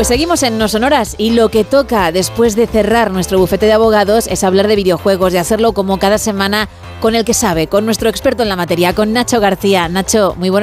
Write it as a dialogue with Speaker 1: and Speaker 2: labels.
Speaker 1: Pues seguimos en No Sonoras y lo que toca después de cerrar nuestro bufete de abogados es hablar de videojuegos, de hacerlo como cada semana con el que sabe, con nuestro experto en la materia, con Nacho García. Nacho, muy buenos